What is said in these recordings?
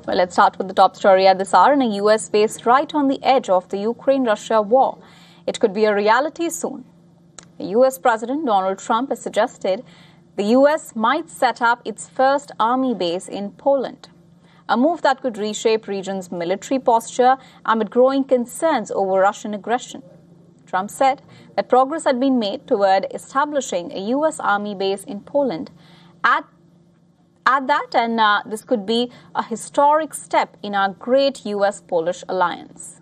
Well, let's start with the top story at this hour. In a U.S. based right on the edge of the Ukraine-Russia war, it could be a reality soon. The U.S. President Donald Trump has suggested the U.S. might set up its first army base in Poland, a move that could reshape region's military posture amid growing concerns over Russian aggression. Trump said that progress had been made toward establishing a U.S. army base in Poland. Add that, and this could be a historic step in our great U.S.-Polish alliance.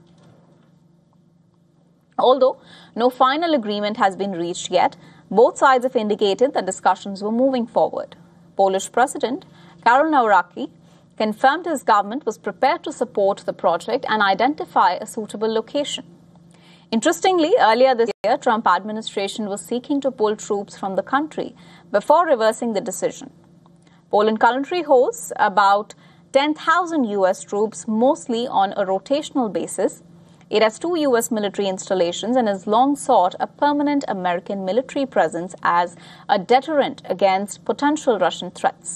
Although no final agreement has been reached yet, both sides have indicated that discussions were moving forward. Polish President Karol Nawrocki confirmed his government was prepared to support the project and identify a suitable location. Interestingly, earlier this year, Trump administration was seeking to pull troops from the country before reversing the decision. Poland currently hosts about 10,000 U.S. troops, mostly on a rotational basis. It has 2 U.S. military installations and has long sought a permanent American military presence as a deterrent against potential Russian threats.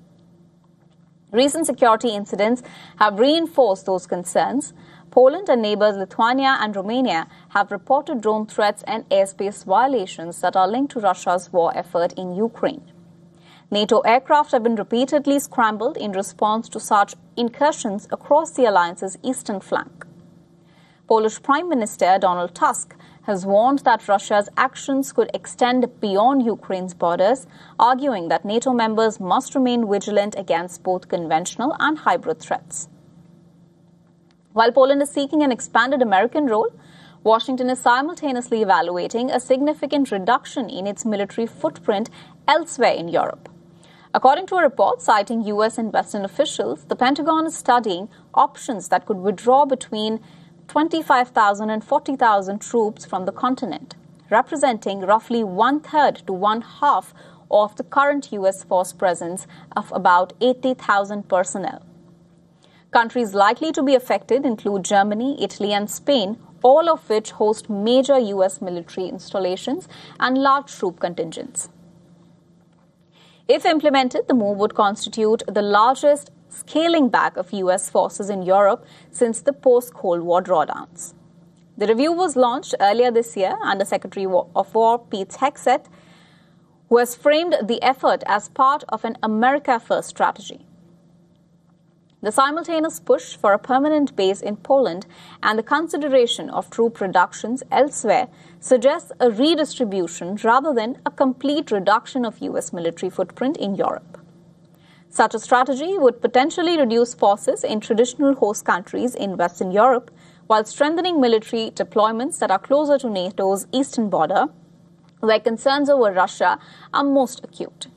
Recent security incidents have reinforced those concerns. Poland and neighbors Lithuania and Romania have reported drone threats and airspace violations that are linked to Russia's war effort in Ukraine. NATO aircraft have been repeatedly scrambled in response to such incursions across the alliance's eastern flank. Polish Prime Minister Donald Tusk has warned that Russia's actions could extend beyond Ukraine's borders, arguing that NATO members must remain vigilant against both conventional and hybrid threats. While Poland is seeking an expanded American role, Washington is simultaneously evaluating a significant reduction in its military footprint elsewhere in Europe. According to a report citing U.S. and Western officials, the Pentagon is studying options that could withdraw between 25,000 and 40,000 troops from the continent, representing roughly 1/3 to 1/2 of the current U.S. force presence of about 80,000 personnel. Countries likely to be affected include Germany, Italy, and Spain, all of which host major U.S. military installations and large troop contingents. If implemented, the move would constitute the largest scaling back of U.S. forces in Europe since the post-Cold War drawdowns. The review was launched earlier this year under Secretary of War Pete Hegseth, who has framed the effort as part of an America First strategy. The simultaneous push for a permanent base in Poland and the consideration of troop reductions elsewhere suggests a redistribution rather than a complete reduction of U.S. military footprint in Europe. Such a strategy would potentially reduce forces in traditional host countries in Western Europe while strengthening military deployments that are closer to NATO's eastern border, where concerns over Russia are most acute.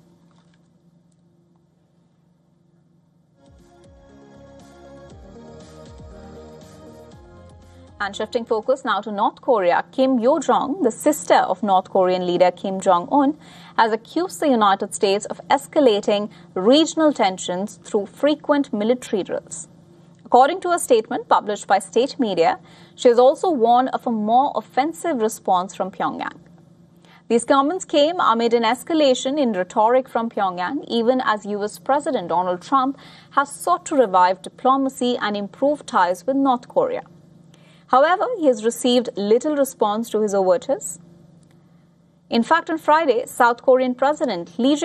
And shifting focus now to North Korea, Kim Yo-jong, the sister of North Korean leader Kim Jong-un, has accused the United States of escalating regional tensions through frequent military drills. According to a statement published by state media, she has also warned of a more offensive response from Pyongyang. These comments came amid an escalation in rhetoric from Pyongyang, even as U.S. President Donald Trump has sought to revive diplomacy and improve ties with North Korea. However, he has received little response to his overtures. In fact, on Friday, South Korean President Lee